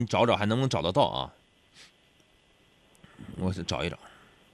你找找还能不能找得到啊？我找一找。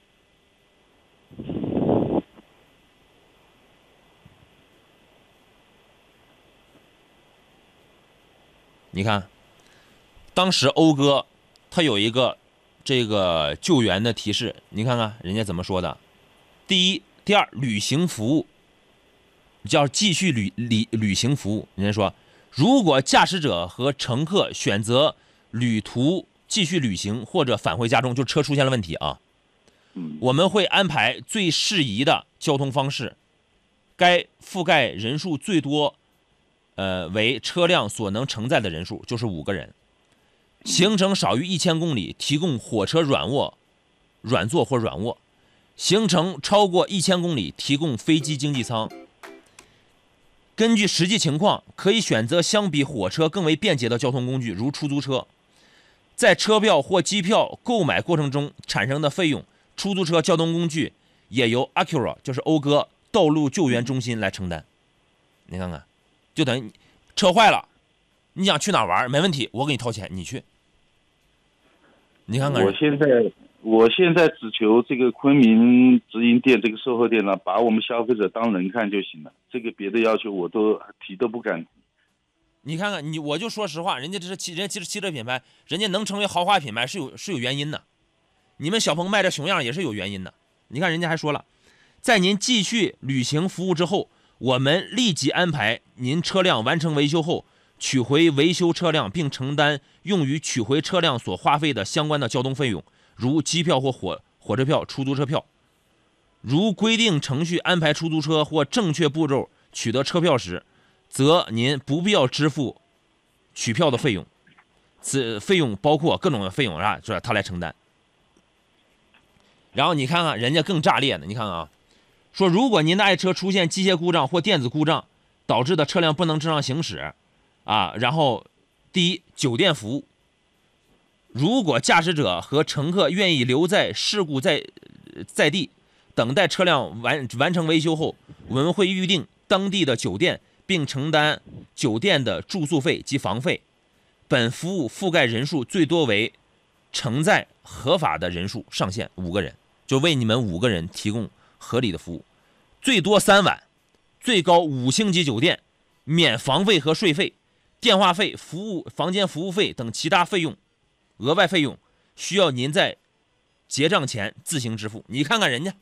你看，当时讴歌他有一个这个救援的提示，你看看人家怎么说的：第一、第二，旅行服务叫继续旅行服务。人家说，如果驾驶者和乘客选择旅途继续旅行或者返回家中，就车出现了问题啊，我们会安排最适宜的交通方式，该覆盖人数最多，为车辆所能承载的人数，就是5个人。行程少于1000公里，提供火车软座或软卧；行程超过1000公里，提供飞机经济舱。根据实际情况，可以选择相比火车更为便捷的交通工具，如出租车。在车票或机票购买过程中产生的费用，出租车交通工具也由 Acura 就是讴歌道路救援中心来承担。你看看，就等于车坏了，你想去哪玩没问题，我给你掏钱，你去。你看看， 我现在只求这个昆明直营店这个售后店呢，把我们消费者当人看就行了。这个别的要求我都提都不敢提。 你看看我就说实话，人家汽车品牌，人家能成为豪华品牌是有原因的。你们小鹏卖这熊样也是有原因的。你看人家还说了，在您继续旅行服务之后，我们立即安排您车辆完成维修后取回维修车辆，并承担用于取回车辆所花费的相关的交通费用，如机票或火车票、出租车票。如规定程序安排出租车或正确步骤取得车票时，则您不必要支付取票的费用，此费用包括各种的费用是他来承担。然后你看看人家更炸裂的，你看看啊，说如果您的爱车出现机械故障或电子故障导致的车辆不能正常行驶啊，然后第一，酒店服务，如果驾驶者和乘客愿意留在事故在地等待车辆完成维修后，我们会预定当地的酒店，并承担酒店的住宿费及房费。本服务覆盖人数最多为承载合法的人数上限5个人，就为你们5个人提供合理的服务，最多3晚，最高5星级酒店，免房费和税费、电话费、房间服务费等其他费用，额外费用需要您在结账前自行支付。你看看人家，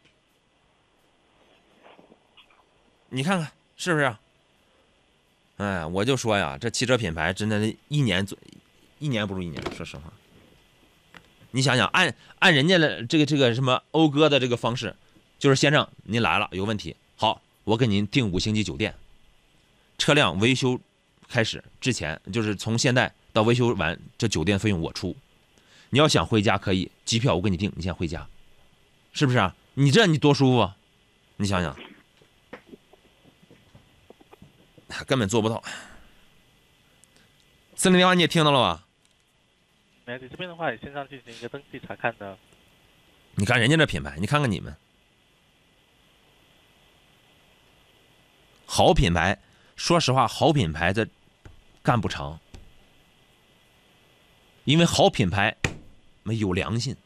你看看是不是？哎，我就说呀，这汽车品牌真的一年不如一年，说实话。你想想，按人家的这个什么讴歌的这个方式，就是先生您来了有问题，好，我给您订5星级酒店，车辆维修开始之前，就是从现在到维修完，这酒店费用我出。你要想回家可以，机票我给你订，你先回家，是不是啊？你多舒服啊！你想想，根本做不到。森林电话你也听到了吧？ 你这边的话，也线上进行一个登记查看的。 你看人家这品牌，你看看你们，好品牌，说实话，好品牌的干不长，因为好品牌没有良心。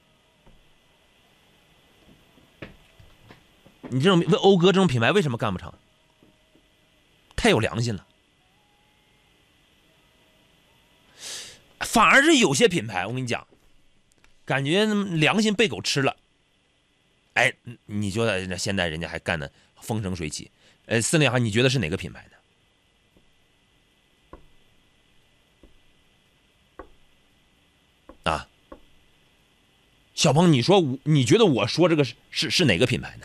你这种讴歌这种品牌为什么干不长？太有良心了。反而是有些品牌，我跟你讲，感觉良心被狗吃了。哎，你觉得现在人家还干得风生水起？司令行，你觉得是哪个品牌的？啊，小鹏，你说你觉得我说这个是哪个品牌的？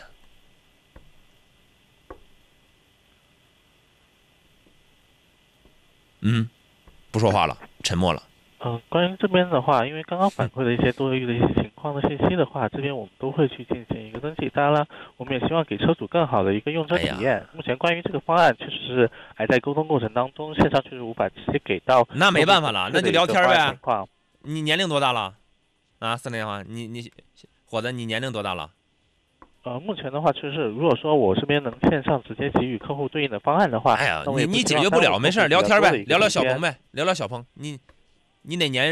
不说话了，沉默了。 关于这边的话，因为刚刚反馈的一些多余的一些情况的信息的话，这边我们都会去进行一个登记。当然了，我们也希望给车主更好的一个用车体验。目前关于这个方案，确实是还在沟通过程当中，线上确实无法直接给到。 那没办法了，那就聊天呗。你年龄多大了？啊，司令电话，你伙子，你年龄多大了？ 目前的话，确实，如果说我这边能线上直接给予客户对应的方案的话， 哎呀，你解决不了，没事聊天呗，聊聊小鹏呗，聊聊小鹏。你哪年